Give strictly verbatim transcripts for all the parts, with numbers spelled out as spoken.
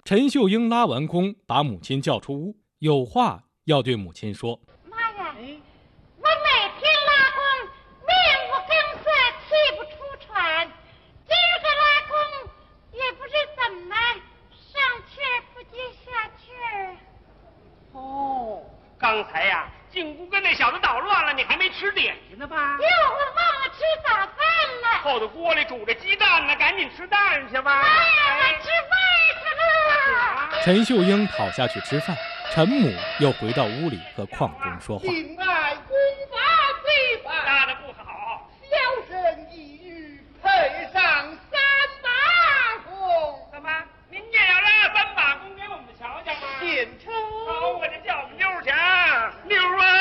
陈秀英拉完弓，把母亲叫出屋，有话要对母亲说。 妈呀，我每天拉弓，面无更色，气不出喘。今儿个拉弓，也不知怎么上气儿不接下气儿。 哦，刚才呀、啊，进屋跟那小子捣乱了，你还没吃点心呢吧？ 哟，我忘了吃早饭了。 后头锅里煮着鸡蛋呢，赶紧吃蛋去吧。 妈呀，我吃饭去了。 陈秀英跑下去吃饭，陈母又回到屋里和邝公说话。 敬爱功法最法， 拉得不好， 小生一语配上三把弓。 怎么？您也要拉三把弓给我们瞧瞧吗？ 献丑。 好，我就叫我们妞儿去啊，妞儿啊！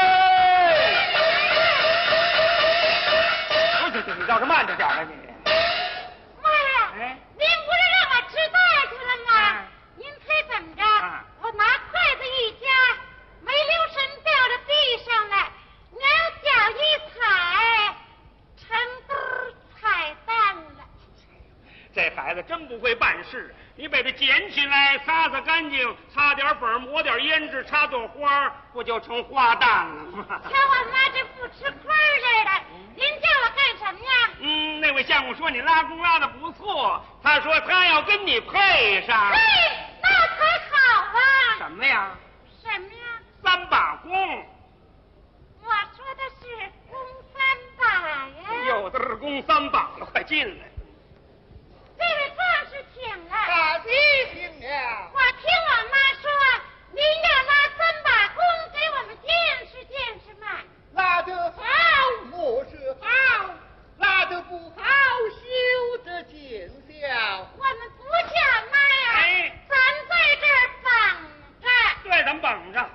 不是，你倒是慢着点啊你。 妈呀， 哎， 您不是让我吃饭去了吗？ 啊、 您猜怎么着？ 啊、 我拿筷子一夹，没留神掉到地上了，两脚一踩，成堆踩蛋了。 这孩子真不会办事，你把它捡起来，擦擦干净，擦点粉，抹点胭脂，插朵花，不就成花旦了吗？ 瞧我妈这不吃亏似的，您叫我干什么呀？ 嗯，那位相公说你拉弓拉的不错，他说他要跟你配上。 嘿，那才好啊！ 什么呀？ 什么呀？ 三把弓。 我说的是弓三把呀。 有的是弓三把了，快进来。 这位壮士请了。 大弟请了。 我听我妈说，您要拉三把弓给我们见识见识嘛。 拉得好，我是好；拉得不好，休得见笑。 我们不叫妈呀， 哎， 咱在这儿绑着。 对，咱们绑着。